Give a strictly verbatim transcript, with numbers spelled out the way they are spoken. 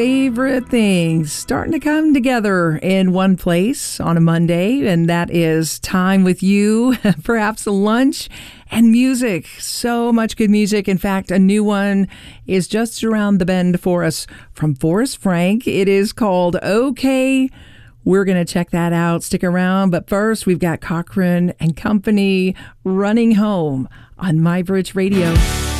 Favorite things starting to come together in one place on a Monday, and that is time with you, perhaps a lunch and music. So much good music. In fact, a new one is just around the bend for us from Forrest Frank. It is called Okay. We're going to check that out. Stick around. But first, we've got Cochran and Company, Running Home on My Bridge Radio.